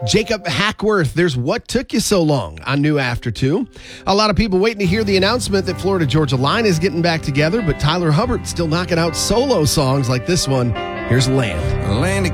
Jacob Hackworth, there's What Took You So Long on New After 2. A lot of people waiting to hear the announcement that Florida-Georgia Line is getting back together, but Tyler Hubbard still knocking out solo songs like this one. Here's Land. Land